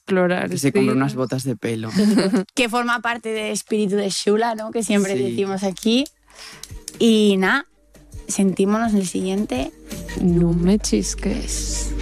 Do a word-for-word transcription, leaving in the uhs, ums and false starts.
explorar. Que se Estoy... compra unas botas de pelo. Que forma parte del espíritu de Xula, ¿no? Que siempre Sí. decimos aquí. Y nada, sentímonos en el siguiente. No me chisques.